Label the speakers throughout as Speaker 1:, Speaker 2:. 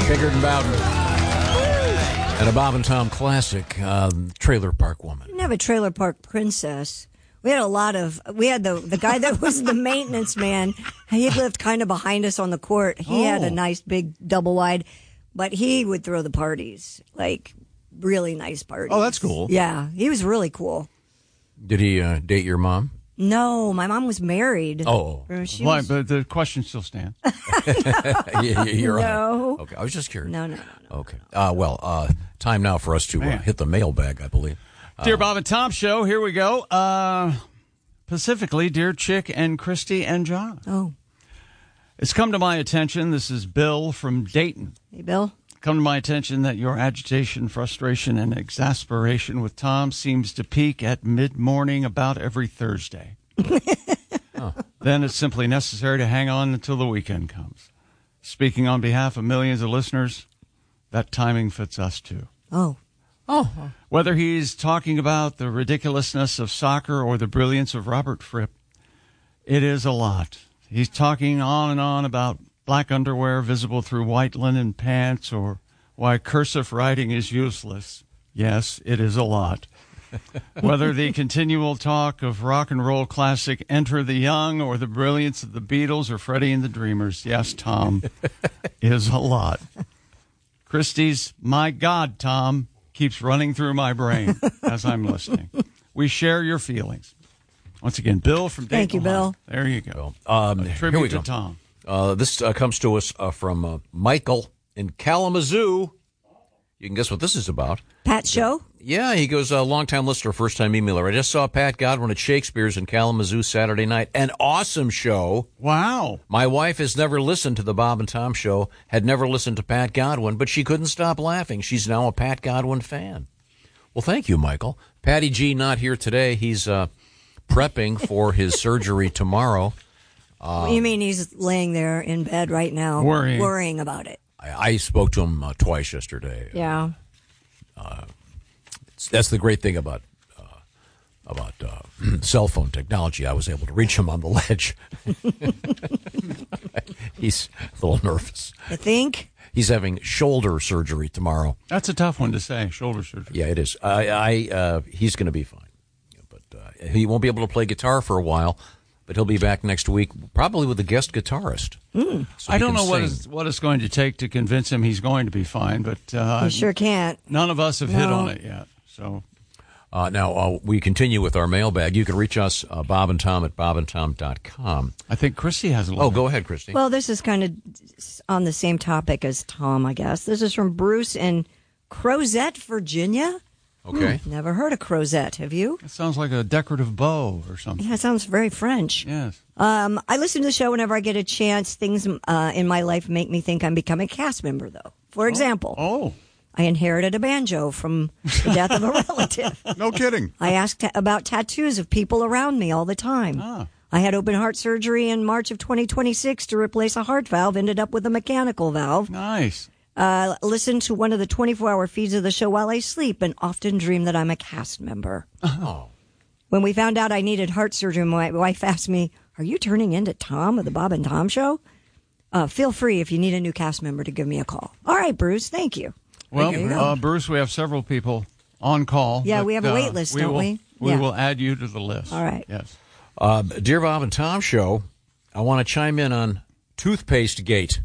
Speaker 1: Bigger than Bowden. And a Bob and Tom classic, Trailer Park Woman.
Speaker 2: We didn't have a Trailer Park Princess. We had the guy that was the maintenance man. He lived kind of behind us on the court. He had a nice big double wide, but he would throw the parties, like really nice parties.
Speaker 3: Oh, that's cool.
Speaker 2: Yeah, he was really cool.
Speaker 1: Did he date your mom?
Speaker 2: No, my mom was married.
Speaker 1: Oh.
Speaker 3: But the question still stands.
Speaker 1: You're
Speaker 2: No.
Speaker 1: right. Okay, I was just curious.
Speaker 2: No.
Speaker 1: Okay. Time now for us to hit the mailbag, I believe.
Speaker 3: Dear Bob and Tom Show, here we go. Specifically, Dear Chick and Christy and John.
Speaker 2: Oh.
Speaker 3: It's come to my attention, this is Bill from Dayton.
Speaker 2: Hey, Bill.
Speaker 3: Come to my attention that your agitation, frustration, and exasperation with Tom seems to peak at mid-morning about every Thursday. Then it's simply necessary to hang on until the weekend comes. Speaking on behalf of millions of listeners, that timing fits us too.
Speaker 2: Oh.
Speaker 3: Whether he's talking about the ridiculousness of soccer or the brilliance of Robert Fripp, it is a lot. He's talking on and on about black underwear visible through white linen pants or why cursive writing is useless. Yes, it is a lot. Whether the continual talk of rock and roll classic Enter the Young or the brilliance of the Beatles or Freddie and the Dreamers, yes, Tom, is a lot. Christie's My God, Tom, keeps running through my brain as I'm listening. We share your feelings. Once again, Bill from Dayton.
Speaker 2: Thank you, Bill.
Speaker 3: There you go.
Speaker 1: Here we go.
Speaker 3: To Tom.
Speaker 1: This comes to us from Michael in Kalamazoo. You can guess what this is about.
Speaker 2: Pat Show?
Speaker 1: Yeah, he goes, long-time listener, first-time emailer. I just saw Pat Godwin at Shakespeare's in Kalamazoo Saturday night. An awesome show.
Speaker 3: Wow.
Speaker 1: My wife has never listened to the Bob and Tom Show, had never listened to Pat Godwin, but she couldn't stop laughing. She's now a Pat Godwin fan. Well, thank you, Michael. Patty G not here today. He's prepping for his surgery tomorrow.
Speaker 2: You mean he's laying there in bed right now worrying about it?
Speaker 1: I spoke to him twice yesterday.
Speaker 2: Yeah.
Speaker 1: That's the great thing about cell phone technology. I was able to reach him on the ledge. He's a little nervous.
Speaker 2: You think?
Speaker 1: He's having shoulder surgery tomorrow.
Speaker 3: That's a tough one to say, shoulder surgery.
Speaker 1: Yeah, it is. He's going to be fine. But he won't be able to play guitar for a while, but he'll be back next week, probably with a guest guitarist. So
Speaker 3: I don't know what it's going to take to convince him he's going to be fine, but
Speaker 2: you sure can't.
Speaker 3: None of us have hit on it yet. So
Speaker 1: now we continue with our mailbag. You can reach us, Bob and Tom at bobandtom.com.
Speaker 3: I think Christy has a little.
Speaker 1: Go ahead, Christy.
Speaker 2: Well, this is kind of on the same topic as Tom, I guess. This is from Bruce in Crozet, Virginia.
Speaker 1: Okay.
Speaker 2: Never heard of Crozet, have you?
Speaker 3: It sounds like a decorative bow or something.
Speaker 2: Yeah, it sounds very French.
Speaker 3: Yes.
Speaker 2: I listen to the show whenever I get a chance. Things in my life make me think I'm becoming a cast member, though. For example, I inherited a banjo from the death of a relative.
Speaker 3: No kidding.
Speaker 2: I asked about tattoos of people around me all the time. I had open heart surgery in March of 2026 to replace a heart valve, ended up with a mechanical valve.
Speaker 3: Nice.
Speaker 2: Listen to one of the 24-hour feeds of the show while I sleep and often dream that I'm a cast member.
Speaker 1: Oh.
Speaker 2: When we found out I needed heart surgery, my wife asked me, "Are you turning into Tom of the Bob and Tom Show? Feel free if you need a new cast member to give me a call." All right, Bruce, thank you.
Speaker 3: Well, Bruce, we have several people on call.
Speaker 2: Yeah, we have a wait list, don't we?
Speaker 3: We will add you to the list.
Speaker 2: All right.
Speaker 3: Yes.
Speaker 1: Dear Bob and Tom Show, I want to chime in on Toothpaste Gate.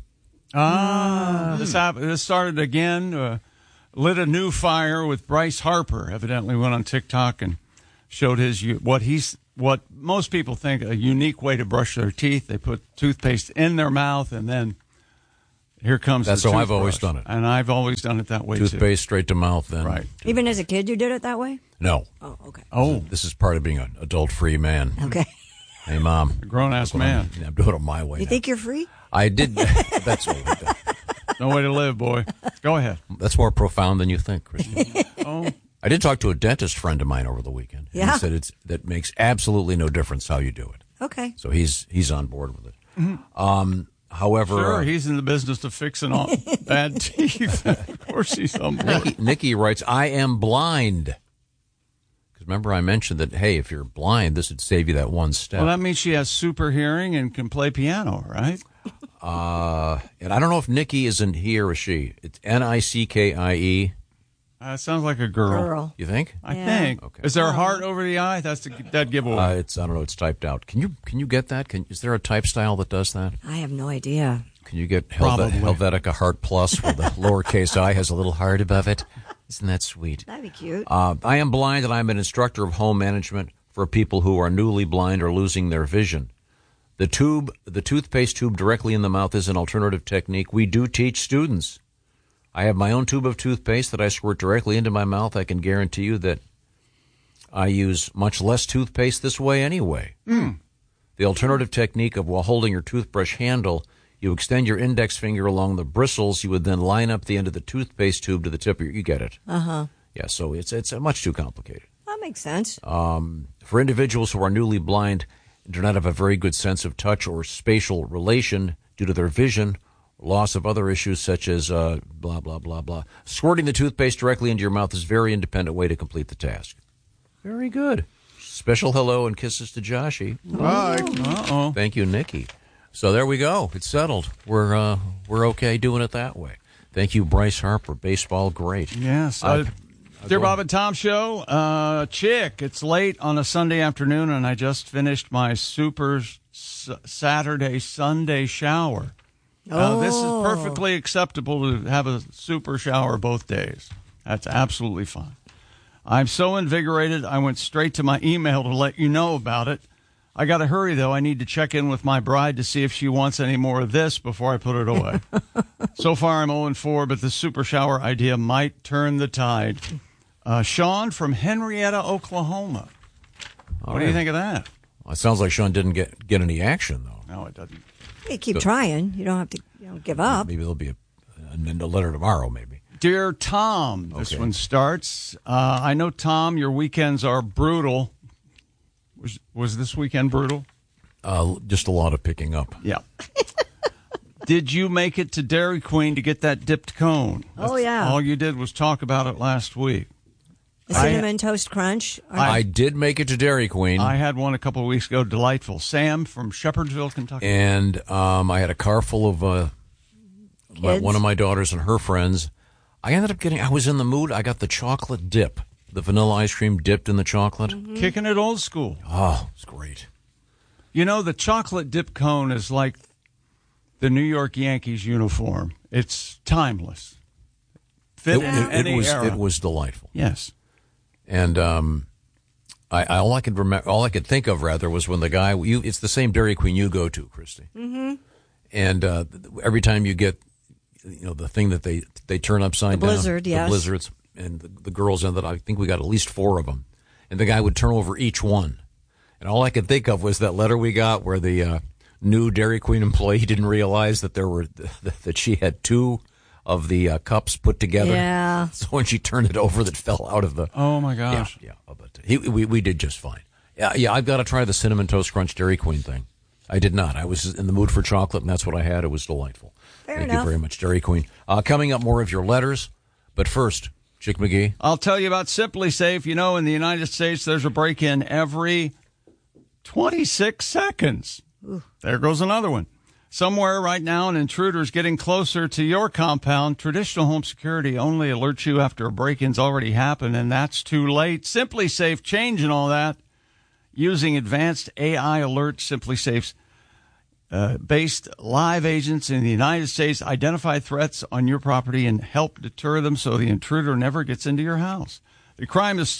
Speaker 3: This started again, lit a new fire with Bryce Harper. Evidently went on TikTok and showed what most people think a unique way to brush their teeth. They put toothpaste in their mouth and then here comes
Speaker 1: That's
Speaker 3: the
Speaker 1: how
Speaker 3: toothbrush.
Speaker 1: I've always done it.
Speaker 3: And I've always done it that way,
Speaker 1: Toothpaste straight to mouth, then.
Speaker 3: Right.
Speaker 2: Even as a kid, you did it that way?
Speaker 1: No.
Speaker 2: Oh, okay.
Speaker 3: Oh.
Speaker 1: This is part of being an adult-free man.
Speaker 2: Okay.
Speaker 1: Hey, Mom.
Speaker 3: A grown-ass man.
Speaker 1: I'm doing it my way
Speaker 2: You
Speaker 1: now.
Speaker 2: think you're free?
Speaker 1: I did. That's what we did.
Speaker 3: No way to live, boy. Go ahead.
Speaker 1: That's more profound than you think, Christine.
Speaker 3: Oh.
Speaker 1: I did talk to a dentist friend of mine over the weekend.
Speaker 2: Yeah.
Speaker 1: He said that makes absolutely no difference how you do it.
Speaker 2: Okay.
Speaker 1: So he's on board with it. However,
Speaker 3: Sure, he's in the business of fixing all bad teeth. Of course he's on board.
Speaker 1: Nikki writes, I am blind. Because remember I mentioned that, hey, if you're blind, this would save you that one step.
Speaker 3: Well, that means she has super hearing and can play piano, right?
Speaker 1: And I don't know if Nikki is in he or she. It's Nickie.
Speaker 3: Sounds like a girl.
Speaker 1: You think?
Speaker 3: I think.
Speaker 1: Okay.
Speaker 3: Is there a heart over the I? That's the dead giveaway.
Speaker 1: I don't know. It's typed out. Can you get that? Is there a type style that does that?
Speaker 2: I have no idea.
Speaker 1: Can you get
Speaker 3: Probably.
Speaker 1: Helvetica Heart Plus where the lowercase I has a little heart above it? Isn't that sweet?
Speaker 2: That'd be cute.
Speaker 1: I am blind and I'm an instructor of home management for people who are newly blind or losing their vision. The toothpaste tube directly in the mouth is an alternative technique we do teach students. I have my own tube of toothpaste that I squirt directly into my mouth. I can guarantee you that I use much less toothpaste this way anyway. The alternative technique of while holding your toothbrush handle, you extend your index finger along the bristles. You would then line up the end of the toothpaste tube to the tip of your... You get it.
Speaker 2: Uh-huh.
Speaker 1: Yeah, so it's much too complicated.
Speaker 2: That makes sense.
Speaker 1: For individuals who are newly blind and do not have a very good sense of touch or spatial relation due to their vision, loss of other issues such as blah, blah, blah, blah, squirting the toothpaste directly into your mouth is a very independent way to complete the task. Very good. Special hello and kisses to Joshy.
Speaker 3: Bye. Uh-oh.
Speaker 1: Thank you, Nikki. So there we go. It's settled. We're okay doing it that way. Thank you, Bryce Harper. Baseball great.
Speaker 3: Yes. Dear Bob and Tom Show, Chick, it's late on a Sunday afternoon, and I just finished my super Saturday-Sunday shower. This is perfectly acceptable to have a super shower both days. That's absolutely fine. I'm so invigorated, I went straight to my email to let you know about it. I got to hurry, though. I need to check in with my bride to see if she wants any more of this before I put it away. So far, I'm 0-4, but the super shower idea might turn the tide. Sean from Henrietta, Oklahoma. What do you think of that?
Speaker 1: Well, it sounds like Sean didn't get any action, though.
Speaker 3: No, it doesn't.
Speaker 2: You keep trying. You don't have to give up.
Speaker 1: Maybe there'll be a letter tomorrow, maybe.
Speaker 3: Dear Tom, this one starts. I know, Tom, your weekends are brutal. Was this weekend brutal?
Speaker 1: Just a lot of picking up.
Speaker 3: Yeah. Did you make it to Dairy Queen to get that dipped cone?
Speaker 2: Yeah.
Speaker 3: All you did was talk about it last week.
Speaker 2: The Cinnamon Toast Crunch.
Speaker 1: I did make it to Dairy Queen.
Speaker 3: I had one a couple of weeks ago. Delightful. Sam from Shepherdsville, Kentucky.
Speaker 1: And I had a car full of one of my daughters and her friends. I was in the mood. I got the chocolate dip, the vanilla ice cream dipped in the chocolate.
Speaker 2: Mm-hmm.
Speaker 3: Kicking it old school.
Speaker 1: Oh, it's great.
Speaker 3: You know, the chocolate dip cone is like the New York Yankees uniform. It's timeless. Fit in any era.
Speaker 1: It was delightful.
Speaker 3: Yes.
Speaker 1: And all I could think of was when the guy it's the same Dairy Queen you go to, Christy. Mm-hmm. And every time you get the thing that they turn upside down,
Speaker 2: blizzard, yes.
Speaker 1: The blizzards, and the girls in that, I think we got at least 4 of them, and the guy would turn over each one, and all I could think of was that letter we got where the new Dairy Queen employee didn't realize that that she had 2 of the cups put together.
Speaker 2: Yeah.
Speaker 1: So when she turned it over, that fell out of the.
Speaker 3: Oh my gosh.
Speaker 1: Yeah. But we did just fine. Yeah. I've got to try the Cinnamon Toast Crunch Dairy Queen thing. I did not. I was in the mood for chocolate, and that's what I had. It was delightful. Thank you very much, Dairy Queen. Coming up, more of your letters. But first, Chick McGee.
Speaker 3: I'll tell you about Simply Safe. You know, in the United States, there's a break-in every 26 seconds. Ooh. There goes another one. Somewhere right now, an intruder is getting closer to your compound. Traditional home security only alerts you after a break-in's already happened, and that's too late. Simply Safe changing all that. Using advanced AI alerts, Simply Safe's based live agents in the United States identify threats on your property and help deter them so the intruder never gets into your house. The crime is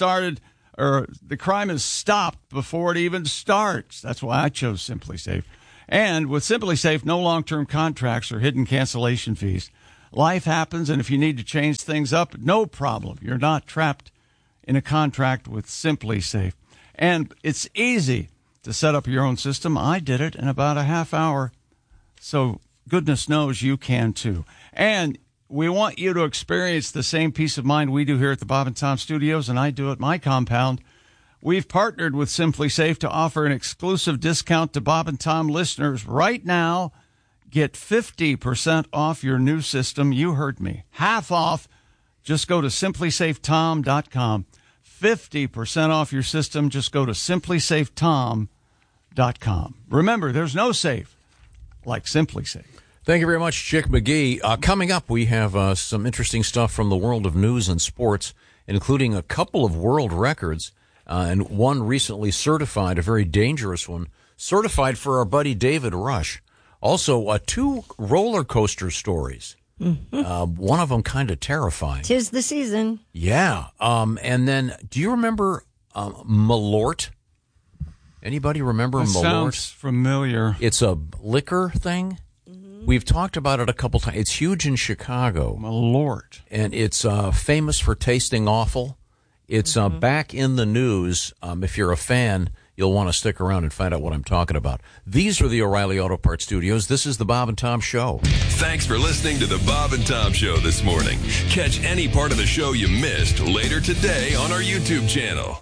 Speaker 3: stopped before it even starts. That's why I chose Simply Safe. And with Simply Safe, no long-term contracts or hidden cancellation fees. Life happens, and if you need to change things up, no problem. You're not trapped in a contract with Simply Safe. And it's easy to set up your own system. I did it in about a half hour, so goodness knows you can too. And we want you to experience the same peace of mind we do here at the Bob and Tom Studios, and I do at my compound. We've partnered with Simply Safe to offer an exclusive discount to Bob and Tom listeners right now. Get 50% off your new system. You heard me. Half off. Just go to simplysafetom.com. 50% off your system. Just go to simplysafetom.com. Remember, there's no safe like Simply Safe.
Speaker 1: Thank you very much, Chick McGee. Coming up, we have some interesting stuff from the world of news and sports, including a couple of world records, and one recently certified, a very dangerous one, certified for our buddy David Rush. Also, 2 roller coaster stories. One of them kind of terrifying.
Speaker 2: 'Tis the season.
Speaker 1: Yeah. And then, do you remember Malort? Anybody remember
Speaker 3: That
Speaker 1: Malort?
Speaker 3: sounds familiar.
Speaker 1: It's a liquor thing. We've talked about it a couple times. It's huge in Chicago.
Speaker 3: Malort.
Speaker 1: And it's famous for tasting awful. It's back in the news. If you're a fan, you'll want to stick around and find out what I'm talking about. These are the O'Reilly Auto Parts Studios. This is the Bob and Tom Show.
Speaker 4: Thanks for listening to the Bob and Tom Show this morning. Catch any part of the show you missed later today on our YouTube channel.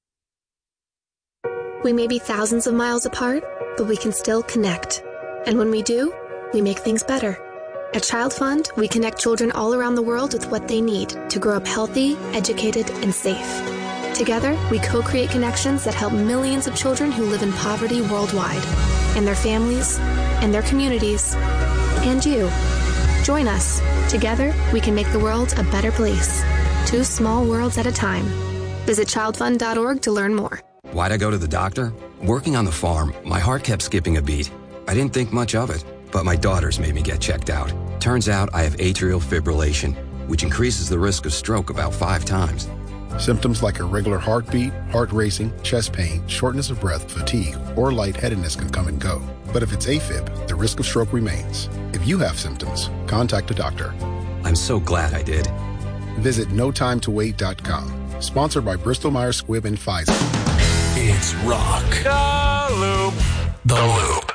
Speaker 5: We may be thousands of miles apart, but we can still connect. And when we do, we make things better. At Child Fund, we connect children all around the world with what they need to grow up healthy, educated, and safe. Together, we co-create connections that help millions of children who live in poverty worldwide, and their families, and their communities, and you. Join us. Together, we can make the world a better place. 2 small worlds at a time. Visit childfund.org to learn more.
Speaker 6: Why'd I go to the doctor? Working on the farm, my heart kept skipping a beat. I didn't think much of it, but my daughters made me get checked out. Turns out I have atrial fibrillation, which increases the risk of stroke about 5 times.
Speaker 7: Symptoms like irregular heartbeat, heart racing, chest pain, shortness of breath, fatigue, or lightheadedness can come and go. But if it's AFib, the risk of stroke remains. If you have symptoms, contact a doctor.
Speaker 6: I'm so glad I did.
Speaker 7: Visit notimetowait.com. Sponsored by Bristol Myers Squibb and Pfizer.
Speaker 4: It's rock. The Loop.